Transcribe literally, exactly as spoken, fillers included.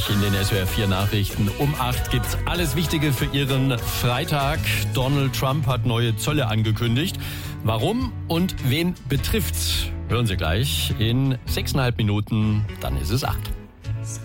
In den S W R vier Nachrichten um acht gibt's alles Wichtige für Ihren Freitag. Donald Trump hat neue Zölle angekündigt. Warum und wen betrifft's? Hören Sie gleich in sechseinhalb Minuten, dann ist es acht.